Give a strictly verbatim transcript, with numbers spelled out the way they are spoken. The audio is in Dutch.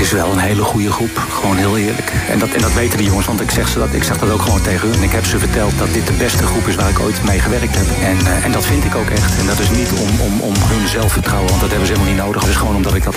is wel een hele goede groep. Gewoon heel eerlijk. En dat, en dat weten de jongens, want ik zeg, ze dat, ik zeg dat ook gewoon tegen hun. En ik heb ze verteld dat dit de beste groep is waar ik ooit mee gewerkt heb. En, uh, en dat vind ik ook echt. En dat is niet om, om, om hun zelfvertrouwen, want dat hebben ze helemaal niet nodig. Het is gewoon omdat ik dat